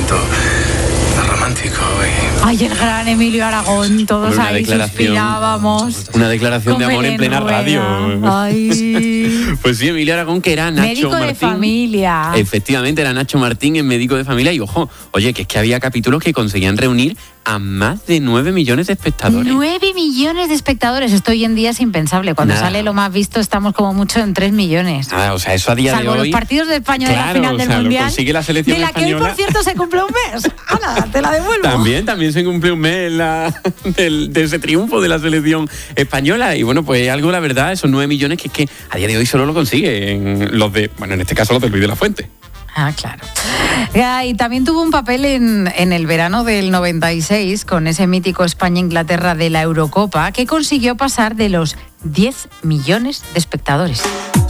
momento romántico. Ay, el gran Emilio Aragón, todos ahí suspirábamos. Una declaración de amor en plena radio. Ay. Pues sí, Emilio Aragón, que era Nacho Médico Martín. de familia. Efectivamente, era Nacho Martín en Médico de Familia. Y ojo, oye, que es que había capítulos que conseguían reunir a más de 9 millones de espectadores. 9 millones de espectadores. Esto hoy en día es impensable. Cuando sale lo más visto estamos como mucho en 3 millones. O sea, eso a día Salvo de hoy... los partidos de España de la final del Mundial. Lo consigue la selección de la española. que hoy, por cierto, se cumple un mes. ¡Hala, te la devuelvo! También se cumple un mes de ese triunfo de la selección española. Y bueno, pues algo, la verdad, esos 9 millones que es que a día de hoy solo lo consiguen los de... Bueno, en este caso los de Luis de la Fuente. Ah, claro. Y también tuvo un papel en el verano del 96 con ese mítico España-Inglaterra de la Eurocopa que consiguió pasar de los 10 millones de espectadores.